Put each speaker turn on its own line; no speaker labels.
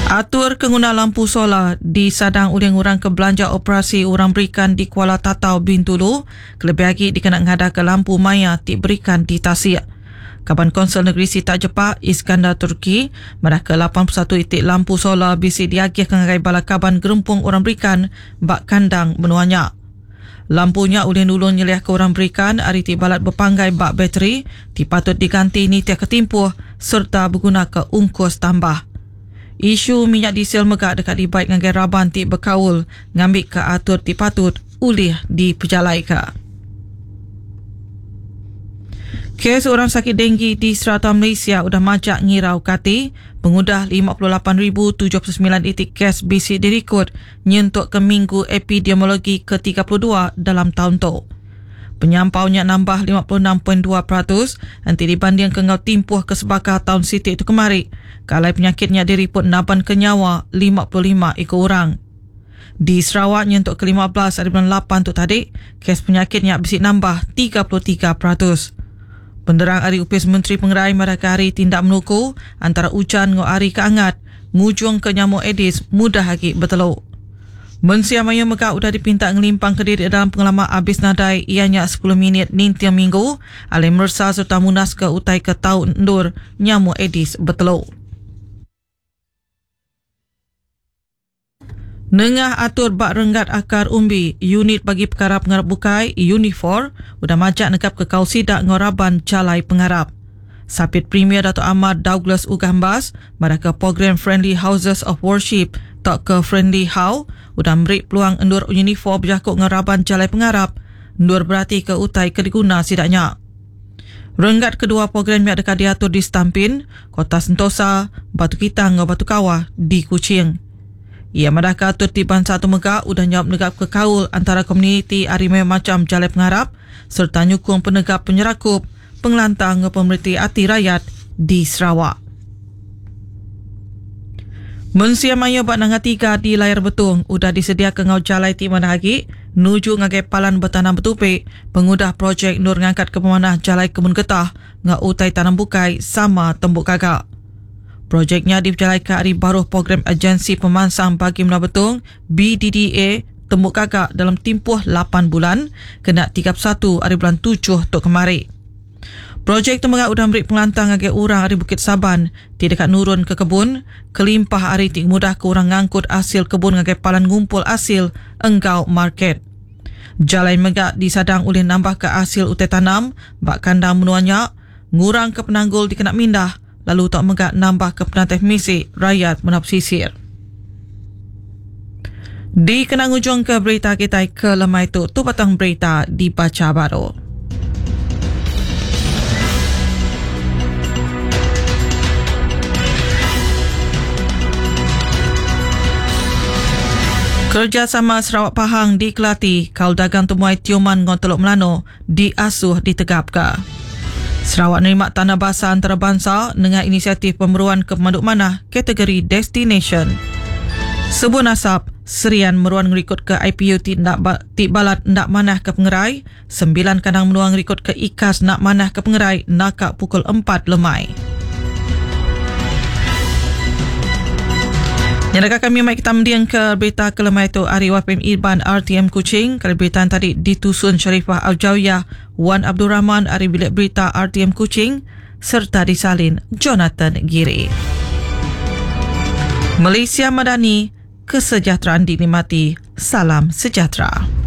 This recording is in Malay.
Atur pengguna lampu solar di sadang urang-urang ke belanja operasi orang berikan di Kuala Tatau Bintulu, kelebih lagi dikena ngadakan lampu maya ti berikan di Tasik. Kaban Konsel Negeri Sita Jepak Iskandar Turki, mereka 81 itik lampu solar bisi diagih kengai bala kaban gerempung orang berikan bak kandang menuanya. Lampunya ulin ulun nyeliah ke orang berikan hari ti balat berpanggai bak bateri dipatut diganti ni tiap ketimpuh serta berguna ke ungkus tambah. Isu minyak diesel megak dekat dibaik dengan Raban ti berkaul ngambil ke atur ti patut ulih di pejalai ke. Kes orang sakit denggi di Serata Malaysia udah majak ngirau kati, pengudah 58,079 itik kes bisi dirikut nyentuk ke minggu epidemiologi ke-32 dalam tahun tu. Penyampaunya nambah 56.2% nanti dibanding ke ngau timpuh ke sebakar tahun sitik itu kemari. Kalai penyakitnya diriput naban ke nyawa 55 ekor orang. Di Sarawak nyentuk ke-15 dari bulan 8 tu tadi, kes penyakitnya bisi nambah 33%. Penderang Ari Upis Menteri Pengerai mereka hari tindak menuku antara hujan ngau hari keangat, ngujung ke nyamuk Aedes mudah lagi berteluk. Mensia Maya Megak udah dipinta ngelimpang ke diri dalam pengalaman habis nadai ianya 10 minit nintiang minggu alih mersa serta munas ke utai ke tahun endur nyamuk Aedes berteluk. Nengah atur bak renggat akar umbi, unit bagi perkara pengarap bukai, Unifor, udah majak nekap ke kau sidak ngoraban calai pengarap. Sapit Premier Dato' Ahmad Douglas Ugambas, mereka program Friendly Houses of Worship, tak ke Friendly How, udah memberi peluang endur Unifor berjakuk ngoraban calai pengarap, endur berarti ke utai ke diguna sidaknya. Renggat kedua program yang dekat diatur di Stampin, Kota Sentosa, Batu Kitang, Batu Kawah, di Kuching. Ia madaka tertiban satu megak udah nyawab negap ke kaul antara komuniti arimai macam jalai pengarap serta nyukung penegak penyerakup pengelantang pemerintah hati rakyat di Sarawak. Mensia Maya bak nanga 3 di layar betung udah disedia ke ngau jalai ti mana lagi nuju ngagai palan bertanam betupik pengudah projek nur ngangkat ke pemanah jalai kebun getah ngau utai tanam bukai sama tembuk gagak. Projeknya diperjalai ke hari baru program agensi pemansang bagi menua betung BDDA tembuk gagak dalam tempoh 8 bulan kena 31 hari bulan 7 tok kemari. Projek temengah udah beri pengelantang agak orang hari Bukit Saban tidak nurun ke kebun, kelimpah hari tik mudah ke orang ngangkut hasil kebun agak palan ngumpul hasil enggau market. Jalai megak disadang oleh nambah ke hasil utai tanam, bak kandang menuanya, ngurang ke penanggul dikena mindah, lalu tak megak nambah ke penatih misi rakyat menap sisir. Di kenang ujung ke berita kita ke lemah itu, tu patang berita dibaca baru. Kerjasama Sarawak Pahang di Kelati, kaul dagang temuai tiuman ngon Teluk Melano diasuh ditegapkan. Sarawak nerima tanah basah antarabangsa dengan inisiatif pemeruan ke Pemaduk Manah kategori Destination. Sebuah nasab, Serian meruan ngikut ke IPU tik balat nak manah ke Pengerai, 9 kandang menuang ngikut ke IKAS nak manah ke Pengerai nakak pukul 4 lemai. Yang kami mai kita mendiang ke berita ke lemai itu Ari Wapim Irban RTM Kuching. Kali berita tadi ditusun Sharifah Al-Jawiyah, Wan Abdul Rahman Ari Bilik Berita RTM Kuching serta disalin Jonathan Giri. Malaysia Madani, kesejahteraan dinikmati. Salam sejahtera.